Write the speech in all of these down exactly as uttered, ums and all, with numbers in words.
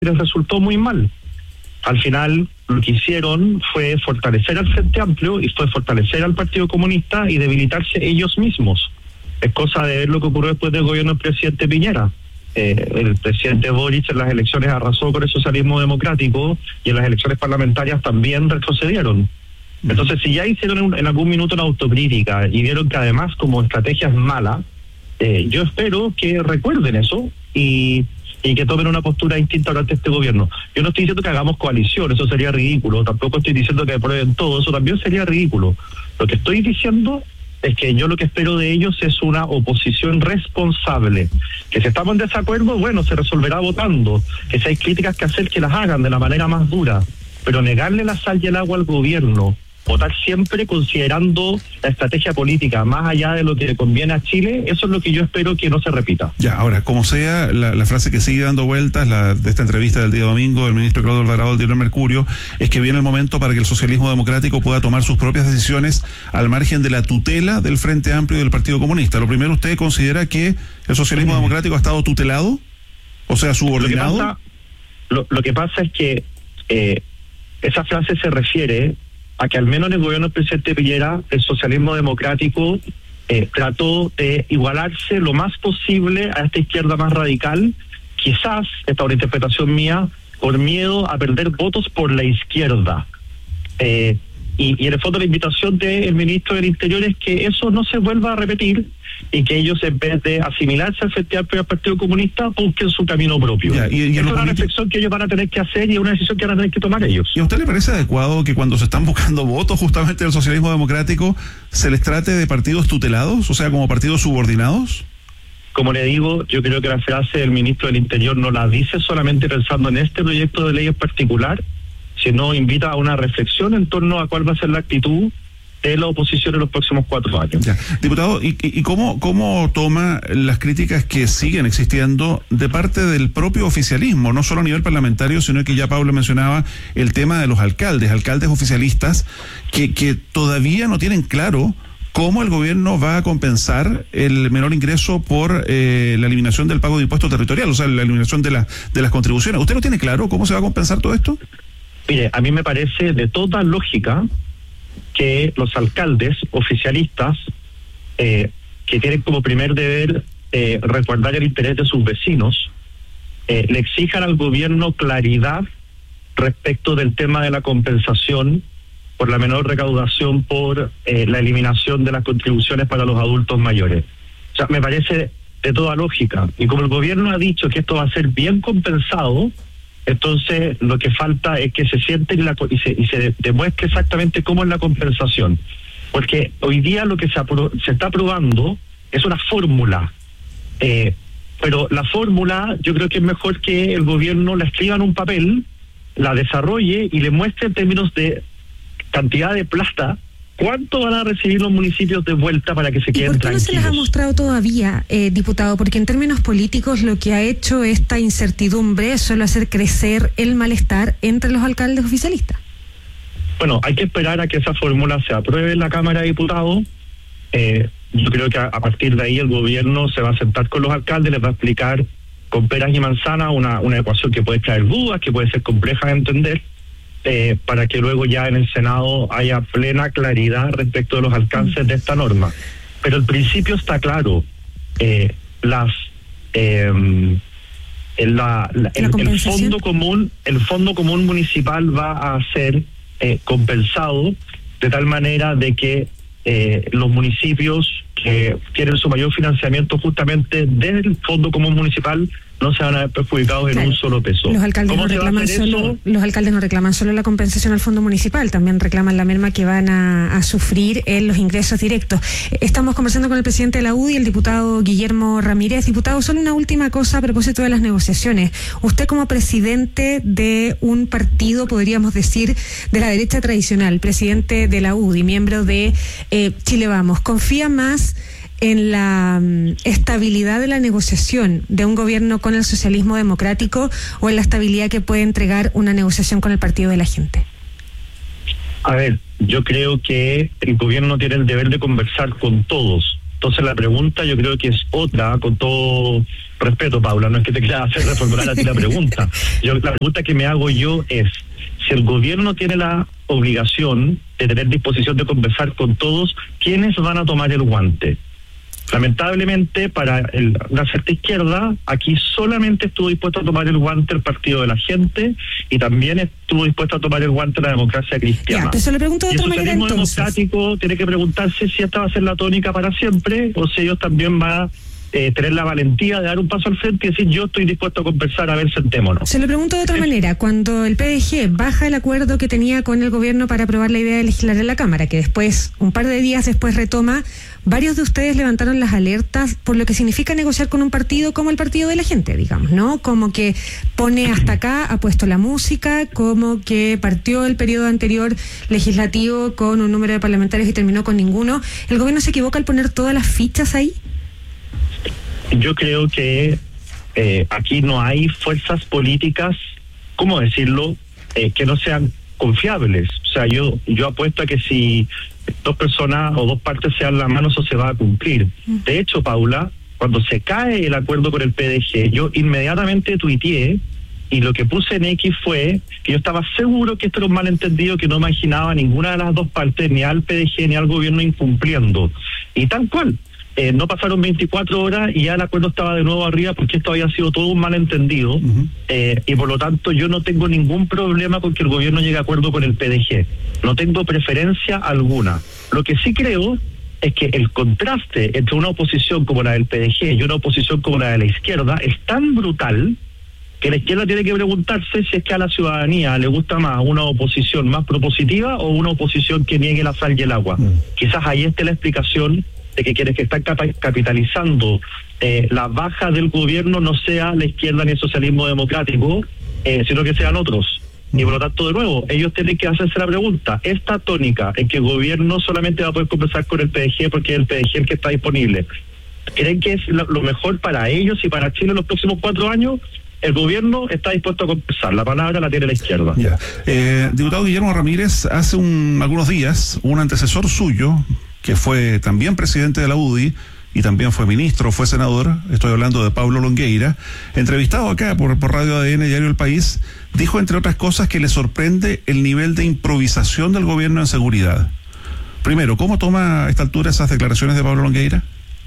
les resultó muy mal. Al final lo que hicieron fue fortalecer al Frente Amplio y fue fortalecer al Partido Comunista y debilitarse ellos mismos. Es cosa de ver lo que ocurrió después del gobierno del presidente Piñera. Eh, el presidente Boric en las elecciones arrasó con el socialismo democrático y en las elecciones parlamentarias también retrocedieron. Entonces, si ya hicieron en algún minuto una autocrítica y vieron que además como estrategia es mala, eh, yo espero que recuerden eso y... y que tomen una postura distinta durante este gobierno. Yo no estoy diciendo que hagamos coalición, eso sería ridículo, tampoco estoy diciendo que aprueben todo, eso también sería ridículo. Lo que estoy diciendo es que yo lo que espero de ellos es una oposición responsable, que si estamos en desacuerdo, bueno, se resolverá votando, que si hay críticas que hacer, que las hagan de la manera más dura, pero negarle la sal y el agua al gobierno, votar siempre considerando la estrategia política más allá de lo que le conviene a Chile, eso es lo que yo espero que no se repita. Ya, ahora, como sea, la, la frase que sigue dando vueltas, la de esta entrevista del día domingo del ministro Claudio Alvarado del diario Mercurio, es que viene el momento para que el socialismo democrático pueda tomar sus propias decisiones al margen de la tutela del Frente Amplio y del Partido Comunista. Lo primero, ¿usted considera que el socialismo sí. democrático ha estado tutelado? O sea, subordinado. Lo que pasa, lo, lo que pasa es que eh, esa frase se refiere a que al menos en el gobierno del presidente Piñera el socialismo democrático eh, trató de igualarse lo más posible a esta izquierda más radical, quizás, esta es una interpretación mía, por miedo a perder votos por la izquierda. Eh, y, y en el fondo la invitación del ministro del Interior es que eso no se vuelva a repetir y que ellos, en vez de asimilarse al Frente Amplio y al Partido Comunista, busquen su camino propio. Ya, y, y es una reflexión que ellos van a tener que hacer y es una decisión que van a tener que tomar ellos. ¿Y a usted le parece adecuado que cuando se están buscando votos justamente del socialismo democrático se les trate de partidos tutelados, o sea, como partidos subordinados? Como le digo, yo creo que la frase del ministro del Interior no la dice solamente pensando en este proyecto de ley en particular, sino invita a una reflexión en torno a cuál va a ser la actitud de la oposición en los próximos cuatro años. Ya. Diputado, ¿y, y cómo, cómo toma las críticas que siguen existiendo de parte del propio oficialismo, no solo a nivel parlamentario, sino que ya Pablo mencionaba el tema de los alcaldes, alcaldes oficialistas, que, que todavía no tienen claro cómo el gobierno va a compensar el menor ingreso por eh, la eliminación del pago de impuesto territorial, o sea, la eliminación de, la, de las contribuciones? ¿Usted no tiene claro cómo se va a compensar todo esto? Mire, a mí me parece de toda lógica que los alcaldes oficialistas, eh, que tienen como primer deber eh, resguardar el interés de sus vecinos, eh, le exijan al gobierno claridad respecto del tema de la compensación por la menor recaudación por eh, la eliminación de las contribuciones para los adultos mayores. O sea, me parece de toda lógica. Y como el gobierno ha dicho que esto va a ser bien compensado, entonces lo que falta es que se siente y, la, y, se, y se demuestre exactamente cómo es la compensación. Porque hoy día lo que se, apro, se está aprobando es una fórmula. Eh, pero la fórmula yo creo que es mejor que el gobierno la escriba en un papel, la desarrolle y le muestre en términos de cantidad de plata ¿cuánto van a recibir los municipios de vuelta para que se queden tranquilos? ¿Y por qué no se les ha mostrado todavía, eh, diputado? Porque en términos políticos lo que ha hecho esta incertidumbre es solo hacer crecer el malestar entre los alcaldes oficialistas. Bueno, hay que esperar a que esa fórmula se apruebe en la Cámara de Diputados. Eh, yo creo que a, a partir de ahí el gobierno se va a sentar con los alcaldes, les va a explicar con peras y manzanas una, una ecuación que puede traer dudas, que puede ser compleja de entender. Eh, para que luego ya en el Senado haya plena claridad respecto de los alcances de esta norma. Pero el principio está claro. Eh, las eh, el, la, la, el, el fondo común el fondo común municipal va a ser eh, compensado de tal manera de que eh, los municipios que tienen su mayor financiamiento justamente del fondo común municipal no se van a ver perjudicados en claro. un solo peso. Los alcaldes no reclaman solo, los alcaldes no reclaman solo la compensación al fondo municipal, también reclaman la merma que van a, a sufrir en los ingresos directos. Estamos conversando con el presidente de la U D I, el diputado Guillermo Ramírez. Diputado, solo una última cosa a propósito de las negociaciones. Usted como presidente de un partido, podríamos decir, de la derecha tradicional, presidente de la U D I, miembro de eh, Chile Vamos, ¿confía más en la um, estabilidad de la negociación de un gobierno con el socialismo democrático o en la estabilidad que puede entregar una negociación con el Partido de la Gente? A ver, yo creo que el gobierno tiene el deber de conversar con todos, Entonces la pregunta yo creo que es otra, con todo respeto, Paula, no es que te quiera hacer reformular a ti la pregunta. Yo, la pregunta que me hago yo es, si el gobierno tiene la obligación de tener disposición de conversar con todos, ¿quiénes van a tomar el guante? Lamentablemente, para el, la cierta izquierda, aquí solamente estuvo dispuesto a tomar el guante el Partido de la Gente y también estuvo dispuesto a tomar el guante la democracia cristiana. Ya, se le pregunto de y el otra manera, socialismo entonces. democrático tiene que preguntarse si esta va a ser la tónica para siempre o si ellos también van a eh, tener la valentía de dar un paso al frente y decir yo estoy dispuesto a conversar, a ver, sentémonos. Se lo pregunto de otra manera, cuando el P D G baja el acuerdo que tenía con el gobierno para aprobar la idea de legislar en la Cámara, que después, un par de días después retoma, varios de ustedes levantaron las alertas por lo que significa negociar con un partido como el Partido de la Gente, digamos, ¿no? Como que pone hasta acá, ha puesto la música, como que partió el periodo anterior legislativo con un número de parlamentarios y terminó con ninguno. ¿El gobierno se equivoca al poner todas las fichas ahí? Yo creo que eh, aquí no hay fuerzas políticas, ¿cómo decirlo?, eh, que no sean confiables. O sea, yo yo apuesto a que si dos personas o dos partes se dan la mano, eso se va a cumplir. De hecho, Paula, cuando se cae el acuerdo con el P D G, yo inmediatamente tuiteé y lo que puse en X fue que yo estaba seguro que esto era un malentendido, que no imaginaba ninguna de las dos partes, ni al P D G ni al gobierno incumpliendo. Y tal cual. Eh, no pasaron veinticuatro horas y ya el acuerdo estaba de nuevo arriba porque esto había sido todo un malentendido. Uh-huh. eh, y por lo tanto yo no tengo ningún problema con que el gobierno llegue a acuerdo con el P D G. No tengo preferencia alguna. Lo que sí creo es que el contraste entre una oposición como la del P D G y una oposición como la de la izquierda es tan brutal que la izquierda tiene que preguntarse si es que a la ciudadanía le gusta más una oposición más propositiva o una oposición que niegue la sal y el agua. Uh-huh. Quizás ahí esté la explicación de que quienes que están capitalizando eh, la baja del gobierno no sea la izquierda ni el socialismo democrático, eh, sino que sean otros. Y por lo tanto, de nuevo, ellos tienen que hacerse la pregunta, esta tónica en que el gobierno solamente va a poder conversar con el P D G porque es el P D G el que está disponible, ¿creen que es lo, lo mejor para ellos y para Chile en los próximos cuatro años? El gobierno está dispuesto a conversar, la palabra la tiene la izquierda. Yeah. Eh, diputado Guillermo Ramírez, hace un, algunos días, un antecesor suyo, que fue también presidente de la U D I y también fue ministro, fue senador, estoy hablando de Pablo Longueira, entrevistado acá por, por Radio A D N, Diario El País, dijo entre otras cosas que le sorprende el nivel de improvisación del gobierno en seguridad. Primero, ¿cómo toma a esta altura esas declaraciones de Pablo Longueira?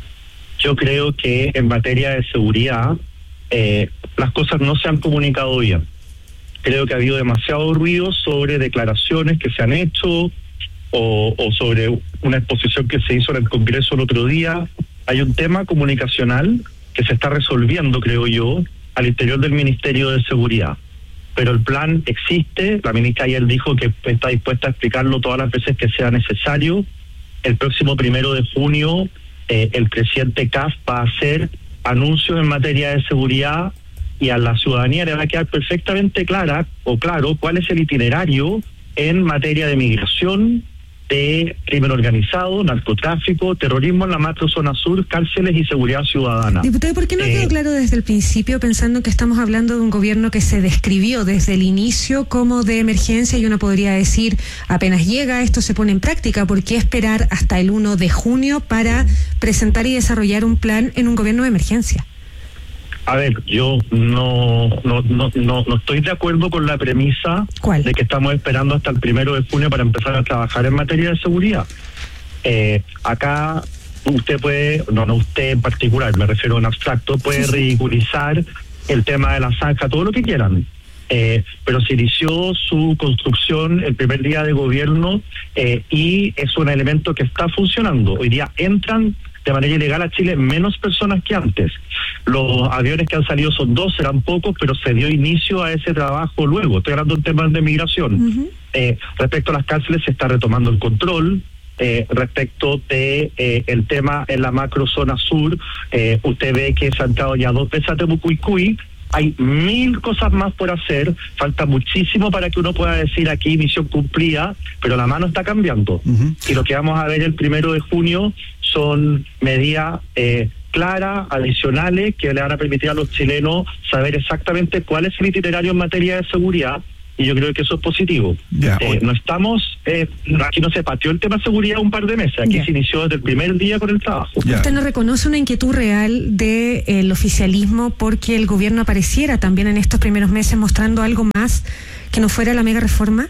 Yo creo que en materia de seguridad eh, las cosas no se han comunicado bien. Creo que ha habido demasiado ruido sobre declaraciones que se han hecho, O, o sobre una exposición que se hizo en el Congreso el otro día. Hay un tema comunicacional que se está resolviendo, creo yo, al interior del Ministerio de Seguridad. Pero el plan existe, la ministra ayer dijo que está dispuesta a explicarlo todas las veces que sea necesario. El próximo primero de junio, eh, el presidente C A F va a hacer anuncios en materia de seguridad y a la ciudadanía le va a quedar perfectamente clara o claro cuál es el itinerario en materia de migración, de crimen organizado, narcotráfico, terrorismo en la macrozona sur, cárceles y seguridad ciudadana. Diputado, ¿por qué no eh, quedó claro desde el principio, pensando que estamos hablando de un gobierno que se describió desde el inicio como de emergencia y uno podría decir, apenas llega, esto se pone en práctica? ¿Por qué esperar hasta el primero de junio para presentar y desarrollar un plan en un gobierno de emergencia? A ver, yo no no, no no no estoy de acuerdo con la premisa ¿Cuál? De que estamos esperando hasta el primero de junio para empezar a trabajar en materia de seguridad. Eh, acá usted puede, no, no usted en particular, me refiero en abstracto, puede sí, sí. ridiculizar el tema de la zanja, todo lo que quieran. Eh, pero se inició su construcción el primer día de gobierno eh, y es un elemento que está funcionando. Hoy día entran de manera ilegal a Chile menos personas que antes. Los aviones que han salido son dos, serán pocos, pero se dio inicio a ese trabajo luego. Estoy hablando en temas de migración. Uh-huh. Eh, respecto a las cárceles se está retomando el control. Eh, respecto de eh, el tema en la macrozona sur, eh, usted ve que se han entrado ya dos veces a Temucuicui. Hay mil cosas más por hacer, falta muchísimo para que uno pueda decir aquí misión cumplida, pero la mano está cambiando. Uh-huh. Y lo que vamos a ver el primero de junio son medidas eh, claras, adicionales, que le van a permitir a los chilenos saber exactamente cuál es el itinerario en materia de seguridad, y yo creo que eso es positivo. Ya, eh, no estamos, eh, aquí no se pateó el tema de seguridad un par de meses, aquí ya. se inició desde el primer día con el trabajo. Ya. ¿Usted no reconoce una inquietud real del oficialismo porque el gobierno apareciera también en estos primeros meses mostrando algo más que no fuera la mega reforma?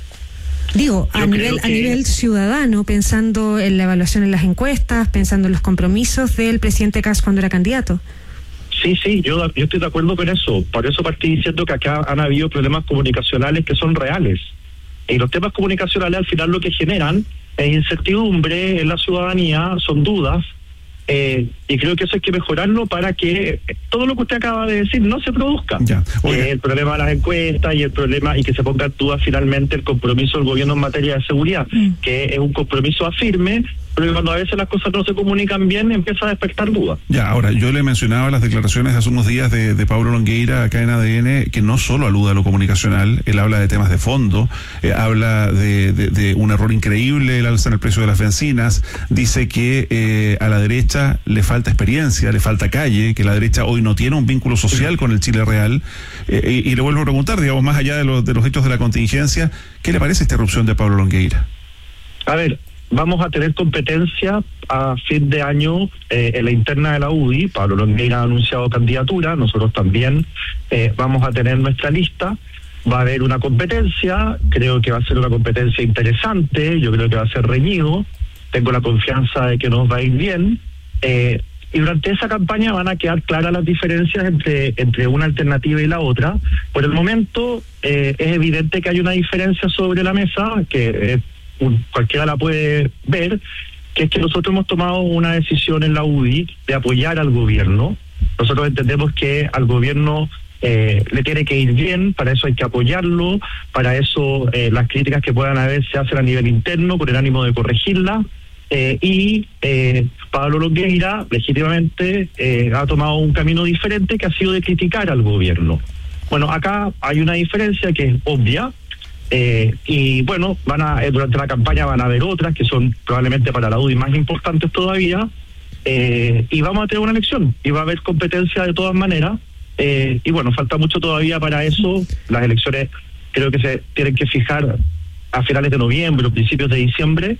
Digo, a nivel, que... a nivel ciudadano, pensando en la evaluación en las encuestas, pensando en los compromisos del presidente Kast cuando era candidato. Sí, sí, yo, yo estoy de acuerdo con eso. Por eso partí diciendo que acá han habido problemas comunicacionales que son reales. Y los temas comunicacionales al final lo que generan es incertidumbre en la ciudadanía, son dudas. Eh, y creo que eso hay que mejorarlo para que todo lo que usted acaba de decir no se produzca. Ya, eh, el problema de las encuestas y el problema y que se ponga en duda finalmente el compromiso del gobierno en materia de seguridad, mm. que es un compromiso firme, pero cuando a veces las cosas no se comunican bien empieza a despertar dudas. Ya, ahora, yo le mencionaba las declaraciones hace unos días de, de Pablo Longueira acá en A D N, que no solo alude a lo comunicacional, él habla de temas de fondo, eh, habla de, de, de un error increíble, el alza en el precio de las bencinas, dice que eh, a la derecha le falta experiencia, le falta calle, que la derecha hoy no tiene un vínculo social con el Chile real, eh, y, y le vuelvo a preguntar, digamos, más allá de, lo, de los hechos de la contingencia, ¿qué le parece esta irrupción de Pablo Longueira? A ver, vamos a tener competencia a fin de año eh, en la interna de la U D I. Pablo Longueira ha anunciado candidatura, nosotros también eh, vamos a tener nuestra lista. Va a haber una competencia, creo que va a ser una competencia interesante, yo creo que va a ser reñido, tengo la confianza de que nos va a ir bien. Eh, y durante esa campaña van a quedar claras las diferencias entre, entre una alternativa y la otra. Por el momento eh, es evidente que hay una diferencia sobre la mesa, que es cualquiera la puede ver, que es que nosotros hemos tomado una decisión en la U D I de apoyar al gobierno. Nosotros entendemos que al gobierno eh, le tiene que ir bien, para eso hay que apoyarlo, para eso eh, las críticas que puedan haber se hacen a nivel interno con el ánimo de corregirlas, eh, y eh, Pablo Longueira legítimamente eh, ha tomado un camino diferente que ha sido de criticar al gobierno. Bueno, acá hay una diferencia que es obvia. Eh, y bueno, van a eh, durante la campaña van a haber otras que son probablemente para la U D I más importantes todavía, eh, y vamos a tener una elección y va a haber competencia de todas maneras, eh, y bueno, falta mucho todavía para eso. Las elecciones creo que se tienen que fijar a finales de noviembre o principios de diciembre,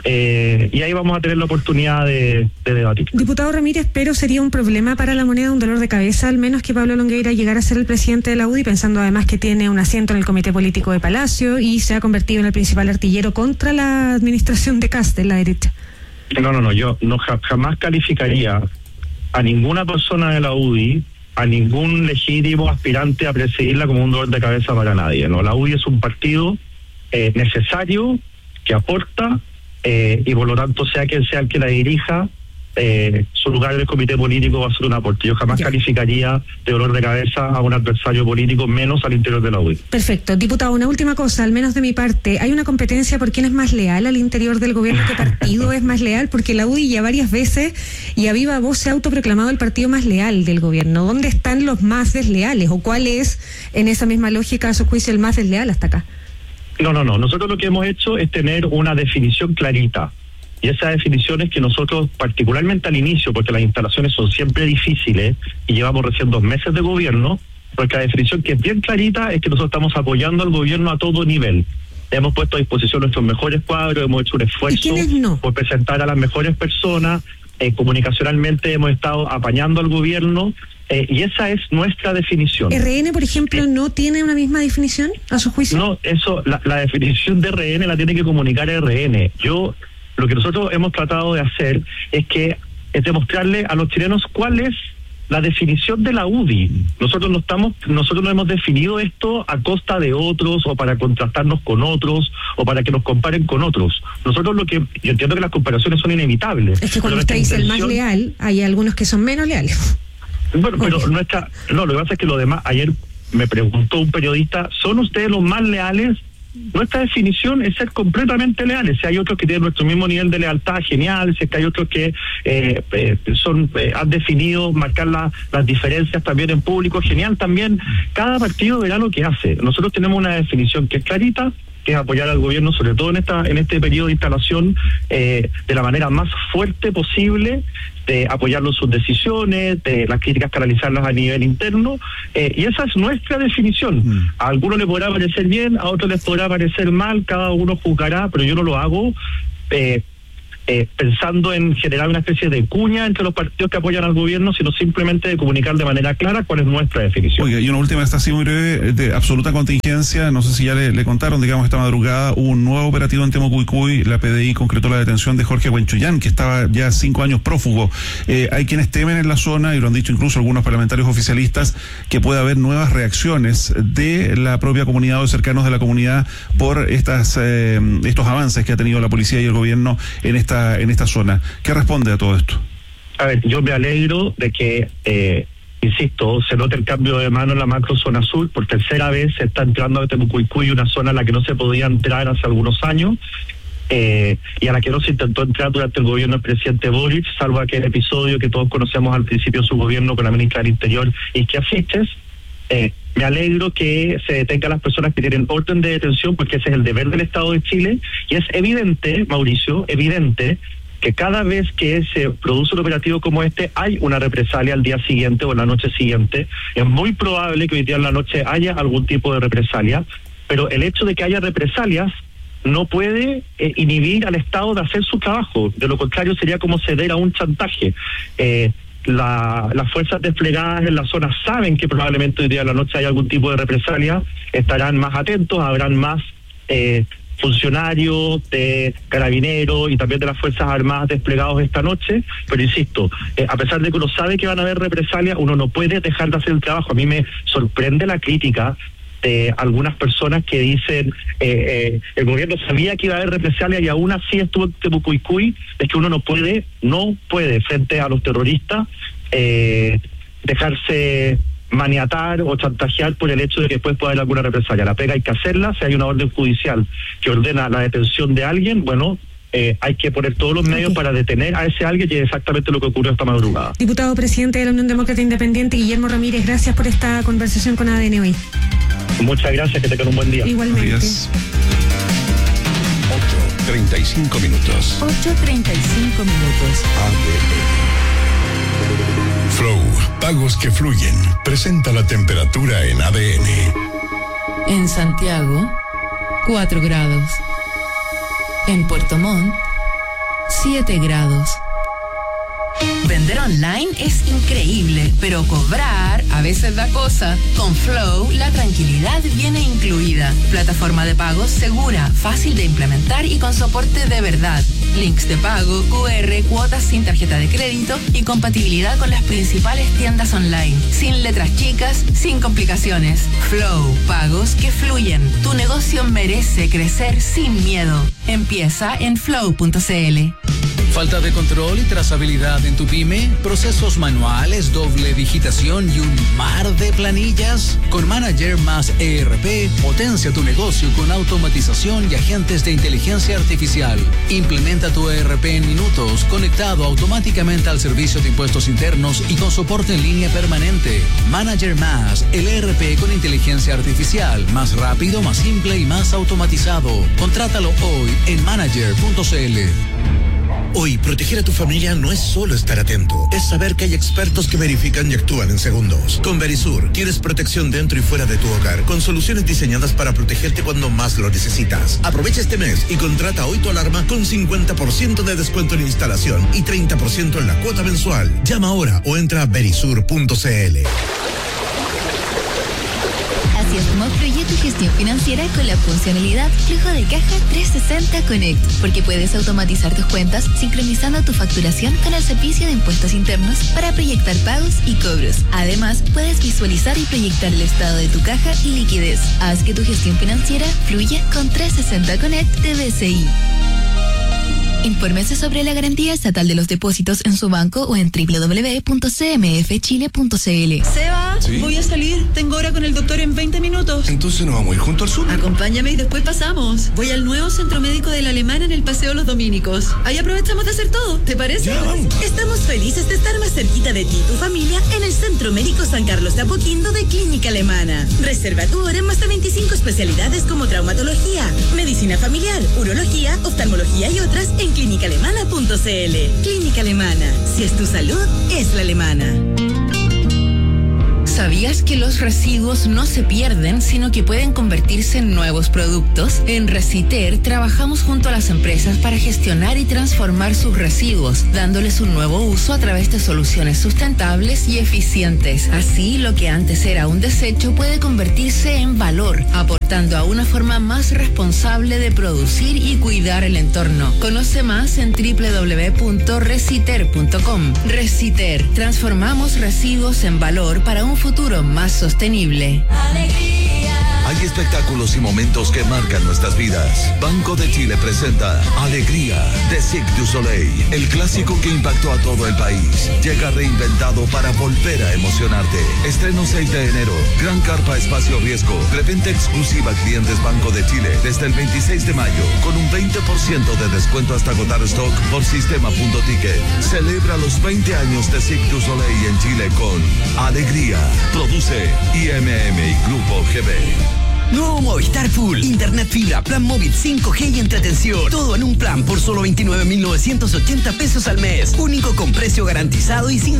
Eh, y ahí vamos a tener la oportunidad de, de debatir. Diputado Ramírez, pero sería un problema para la moneda, un dolor de cabeza, al menos que Pablo Longueira llegara a ser el presidente de la U D I, pensando además que tiene un asiento en el Comité Político de Palacio y se ha convertido en el principal artillero contra la administración de Kast en la derecha. No, no, no, yo no jamás calificaría a ninguna persona de la U D I, a ningún legítimo aspirante a presidirla como un dolor de cabeza para nadie. No, la U D I es un partido eh, necesario, que aporta, Eh, y por lo tanto, sea quien sea el que la dirija, eh, su lugar en el comité político va a ser un aporte. Yo jamás ya. calificaría de dolor de cabeza a un adversario político, menos al interior de la U D I. Perfecto. Diputado, una última cosa, al menos de mi parte, ¿hay una competencia por quién es más leal al interior del gobierno? ¿Qué partido es más leal? Porque la U D I ya varias veces y a viva voz se ha autoproclamado el partido más leal del gobierno. ¿Dónde están los más desleales? ¿O cuál es, en esa misma lógica, a su juicio, el más desleal hasta acá? No, no, no. Nosotros lo que hemos hecho es tener una definición clarita. Y esa definición es que nosotros, particularmente al inicio, porque las instalaciones son siempre difíciles y llevamos recién dos meses de gobierno, porque la definición que es bien clarita es que nosotros estamos apoyando al gobierno a todo nivel. Hemos puesto a disposición nuestros mejores cuadros, hemos hecho un esfuerzo no? por presentar a las mejores personas, eh, comunicacionalmente hemos estado apañando al gobierno. Eh, y esa es nuestra definición. ¿R N, por ejemplo, eh, no tiene una misma definición, a su juicio? No, eso, la, la definición de R N la tiene que comunicar R N. Yo, lo que nosotros hemos tratado de hacer es que es demostrarle a los chilenos cuál es la definición de la U D I. Nosotros no estamos, nosotros no hemos definido esto a costa de otros o para contrastarnos con otros o para que nos comparen con otros. Nosotros lo que, yo entiendo que las comparaciones son inevitables. Es que cuando usted dice el más leal, hay algunos que son menos leales. Bueno, pero okay. nuestra, no, lo que pasa es que lo demás, ayer me preguntó un periodista, ¿son ustedes los más leales? Nuestra definición es ser completamente leales. Si hay otros que tienen nuestro mismo nivel de lealtad, genial. Si es que hay otros que eh, eh, son eh, han definido marcar la, las diferencias también en público, genial también. Cada partido verá lo que hace. Nosotros tenemos una definición que es clarita, que es apoyar al gobierno, sobre todo en esta en este periodo de instalación, eh, de la manera más fuerte posible, de apoyarlo en sus decisiones, de las críticas canalizarlas a nivel interno, eh, y esa es nuestra definición. Mm. A algunos les podrá parecer bien, a otros les podrá parecer mal, cada uno juzgará, pero yo no lo hago eh, Eh, pensando en generar una especie de cuña entre los partidos que apoyan al gobierno, sino simplemente de comunicar de manera clara cuál es nuestra definición. Oiga, y una última, esta así muy breve, de absoluta contingencia, no sé si ya le, le contaron, digamos, esta madrugada hubo un nuevo operativo en Temucuicui, la P D I concretó la detención de Jorge Huenchullán, que estaba ya cinco años prófugo. Eh, hay quienes temen en la zona, y lo han dicho incluso algunos parlamentarios oficialistas, que puede haber nuevas reacciones de la propia comunidad o cercanos de la comunidad por estas eh, estos avances que ha tenido la policía y el gobierno en esta en esta zona. ¿Qué responde a todo esto? A ver, yo me alegro de que, eh, insisto, se note el cambio de mano en la macro zona sur. Por tercera vez se está entrando a Temucuicui, una zona a la que no se podía entrar hace algunos años, eh, y a la que no se intentó entrar durante el gobierno del presidente Boric, salvo aquel episodio que todos conocemos al principio de su gobierno con la ministra del Interior, Isquia Siches. Eh, me alegro que se detengan las personas que tienen orden de detención, porque ese es el deber del Estado de Chile, y es evidente, Mauricio, evidente que cada vez que se produce un operativo como este hay una represalia al día siguiente o en la noche siguiente. Es muy probable que hoy día en la noche haya algún tipo de represalia, pero el hecho de que haya represalias no puede eh, inhibir al Estado de hacer su trabajo. De lo contrario sería como ceder a un chantaje. Eh, La, las fuerzas desplegadas en la zona saben que probablemente hoy día en la noche hay algún tipo de represalia, estarán más atentos, habrán más eh, funcionarios de carabineros y también de las Fuerzas Armadas desplegados esta noche, pero insisto, eh, a pesar de que uno sabe que van a haber represalias, uno no puede dejar de hacer el trabajo. A mí me sorprende la crítica de algunas personas que dicen eh, eh, el gobierno sabía que iba a haber represalia y aún así estuvo en Temucuicui. Es que uno no puede, no puede frente a los terroristas eh, dejarse maniatar o chantajear por el hecho de que después pueda haber alguna represalia. La pega hay que hacerla. Si hay una orden judicial que ordena la detención de alguien, bueno, Eh, hay que poner todos los medios okay. para detener a ese alguien, y es exactamente lo que ocurrió esta madrugada. Diputado presidente de la Unión Demócrata Independiente, Guillermo Ramírez, gracias por esta conversación con A D N hoy. Muchas gracias, que tengan un buen día. Igualmente. ocho treinta y cinco minutos. ocho treinta y cinco minutos. A D N. Flow, pagos que fluyen. Presenta la temperatura en A D N. En Santiago, cuatro grados. En Puerto Montt, siete grados. Vender online es increíble, pero cobrar a veces da cosa. Con Flow, la tranquilidad viene incluida. Plataforma de pagos segura, fácil de implementar y con soporte de verdad. Links de pago, Q R, cuotas sin tarjeta de crédito y compatibilidad con las principales tiendas online. Sin letras chicas, sin complicaciones. Flow, pagos que fluyen. Tu negocio merece crecer sin miedo. Empieza en flow punto c l. Falta de control y trazabilidad en tu pyme, procesos manuales, doble digitación y un mar de planillas. Con Manager más E R P, potencia tu negocio con automatización y agentes de inteligencia artificial. Implementa tu E R P en minutos, conectado automáticamente al servicio de impuestos internos y con soporte en línea permanente. Manager más, el E R P con inteligencia artificial, más rápido, más simple y más automatizado. Contrátalo hoy en manager punto c l. Hoy, proteger a tu familia no es solo estar atento, es saber que hay expertos que verifican y actúan en segundos. Con Verisur, tienes protección dentro y fuera de tu hogar, con soluciones diseñadas para protegerte cuando más lo necesitas. Aprovecha este mes y contrata hoy tu alarma con cincuenta por ciento de descuento en instalación y treinta por ciento en la cuota mensual. Llama ahora o entra a verisur punto c l. Así es como fluye tu gestión financiera con la funcionalidad Flujo de Caja trescientos sesenta Connect, porque puedes automatizar tus cuentas sincronizando tu facturación con el servicio de impuestos internos para proyectar pagos y cobros. Además, puedes visualizar y proyectar el estado de tu caja y liquidez. Haz que tu gestión financiera fluya con trescientos sesenta Connect de B C I. Infórmese sobre la garantía estatal de los depósitos en su banco o en doble u doble u doble u punto c m f chile punto c l. Seba, ¿sí? Voy a salir. Tengo hora con el doctor en veinte minutos. Entonces nos vamos a ir junto al súper. Acompáñame y después pasamos. Voy al nuevo centro médico de la Alemana en el Paseo Los Dominicos. Ahí aprovechamos de hacer todo. ¿Te parece? Ya, vamos. Estamos felices de estar más cerquita de ti y tu familia en el Centro Médico San Carlos de Apoquindo de Clínica Alemana. Reserva tu hora en más de veinticinco especialidades como traumatología, medicina familiar, urología, oftalmología y otras en clínica alemana punto c l. Clínica Alemana. Si es tu salud, es la alemana. ¿Sabías que los residuos no se pierden, sino que pueden convertirse en nuevos productos? En Reciter trabajamos junto a las empresas para gestionar y transformar sus residuos, dándoles un nuevo uso a través de soluciones sustentables y eficientes. Así, lo que antes era un desecho puede convertirse en valor, aportando a una forma más responsable de producir y cuidar el entorno. Conoce más en doble u doble u doble u punto reciter punto com. Reciter, transformamos residuos en valor para un futuro más sostenible. Hay espectáculos y momentos que marcan nuestras vidas. Banco de Chile presenta Alegría de Cirque du Soleil, el clásico que impactó a todo el país. Llega reinventado para volver a emocionarte. Estreno seis de enero. Gran carpa espacio riesgo. Preventa exclusiva a clientes Banco de Chile desde el veintiséis de mayo con un veinte por ciento de descuento hasta agotar stock por sistema punto ticket. Celebra los veinte años de Cirque du Soleil en Chile con Alegría. Produce I M M y Grupo G B. Nuevo Movistar Full. Internet fibra, plan móvil cinco G y entretención. Todo en un plan por solo veintinueve mil novecientos ochenta pesos al mes. Único con precio garantizado y sin